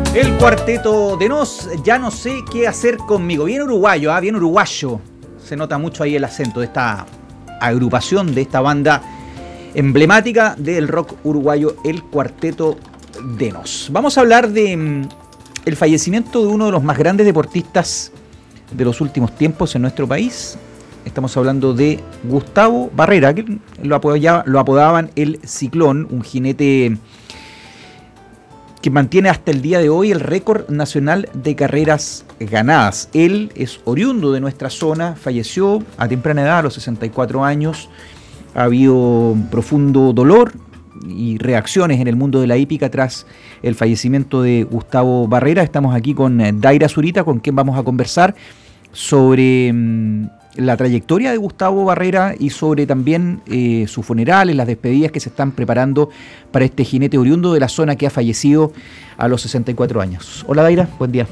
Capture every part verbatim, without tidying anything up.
El cuarteto de Nos, ya no sé qué hacer conmigo. Bien uruguayo, ¿eh? Bien uruguayo. Se nota mucho ahí el acento de esta agrupación, de esta banda emblemática del rock uruguayo, el Cuarteto de Nos. Vamos a hablar de mm, el fallecimiento de uno de los más grandes deportistas de los últimos tiempos en nuestro país. Estamos hablando de Gustavo Barrera, que lo, apoyaba, lo apodaban el Ciclón, un jinete que mantiene hasta el día de hoy el récord nacional de carreras ganadas. Él es oriundo de nuestra zona, falleció a temprana edad, a los sesenta y cuatro años. Ha habido un profundo dolor y reacciones en el mundo de la hípica tras el fallecimiento de Gustavo Barrera. Estamos aquí con Daira Zurita, con quien vamos a conversar sobre mmm, la trayectoria de Gustavo Barrera y sobre también eh, sus funerales, las despedidas que se están preparando para este jinete oriundo de la zona que ha fallecido a los sesenta y cuatro años. Hola Daira, buen día.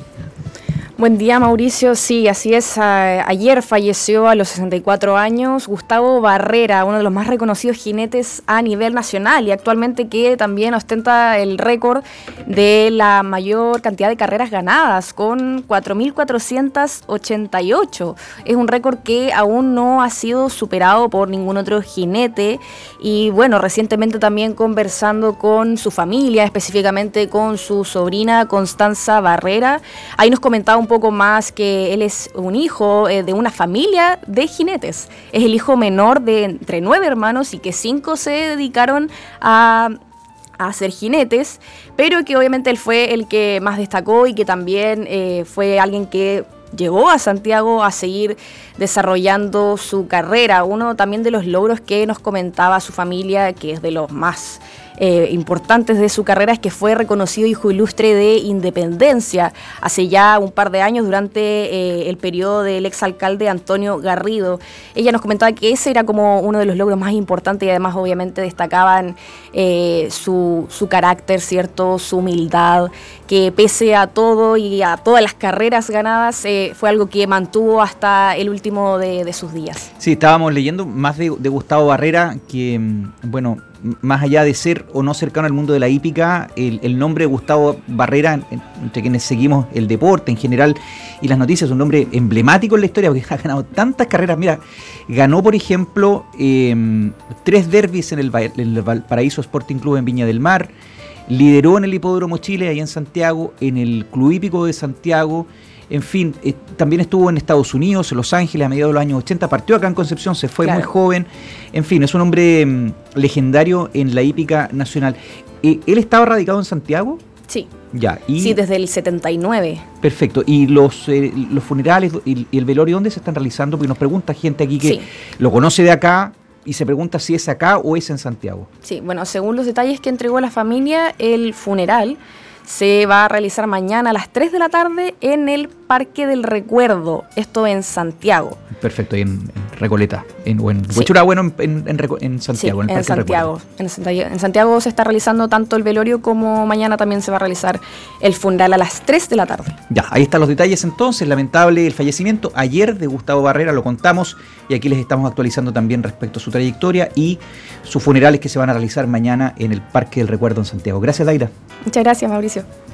Buen día, Mauricio. Sí, así es. A, ayer falleció a los sesenta y cuatro años Gustavo Barrera, uno de los más reconocidos jinetes a nivel nacional y actualmente que también ostenta el récord de la mayor cantidad de carreras ganadas con cuatro mil cuatrocientas ochenta y ocho. Es un récord que aún no ha sido superado por ningún otro jinete y bueno, recientemente también conversando con su familia, específicamente con su sobrina Constanza Barrera, ahí nos comentaba un un poco más que él es un hijo eh, de una familia de jinetes. Es el hijo menor de entre nueve hermanos y que cinco se dedicaron a, a ser jinetes, pero que obviamente él fue el que más destacó y que también eh, fue alguien que llegó a Santiago a seguir desarrollando su carrera. Uno también de los logros que nos comentaba su familia, que es de los más Eh, importantes de su carrera, es que fue reconocido hijo ilustre de Independencia hace ya un par de años durante eh, el periodo del exalcalde Antonio Garrido. Ella nos comentaba que ese era como uno de los logros más importantes y además obviamente destacaban eh, su, su carácter, ¿cierto? Su humildad, que pese a todo y a todas las carreras ganadas eh, fue algo que mantuvo hasta el último de, de sus días. Sí, estábamos leyendo más de, de Gustavo Barrera, que bueno, más allá de ser o no cercano al mundo de la hípica, el, el nombre de Gustavo Barrera, entre quienes seguimos el deporte en general y las noticias, es un nombre emblemático en la historia porque ha ganado tantas carreras. Mira, ganó por ejemplo eh, tres derbis en el, en el Valparaíso Sporting Club en Viña del Mar, lideró en el Hipódromo Chile, ahí en Santiago, en el Club Hípico de Santiago. En fin, eh, también estuvo en Estados Unidos, en Los Ángeles, a mediados de los años ochenta, partió acá en Concepción, se fue claro. Muy joven. En fin, es un hombre mm, legendario en la hípica nacional. Eh, ¿Él estaba radicado en Santiago? Sí. Ya, y sí, desde el setenta y nueve. Perfecto. ¿Y los, eh, los funerales y, y el velorio dónde se están realizando? Porque nos pregunta gente aquí que sí. Lo conoce de acá y se pregunta si es acá o es en Santiago. Sí, bueno, según los detalles que entregó la familia, el funeral se va a realizar mañana a las tres de la tarde en el Parque del Recuerdo, esto en Santiago. Perfecto, y en, en Recoleta, en, o en sí. Huechurá, bueno, en, en, en, en Santiago. Sí, en, el Parque en Santiago. En Santiago. En Santiago se está realizando tanto el velorio como mañana también se va a realizar el funeral a las tres de la tarde. Ya, ahí están los detalles entonces. Lamentable el fallecimiento ayer de Gustavo Barrera, lo contamos, y aquí les estamos actualizando también respecto a su trayectoria y sus funerales que se van a realizar mañana en el Parque del Recuerdo en Santiago. Gracias, Daira. Muchas gracias, Mauricio.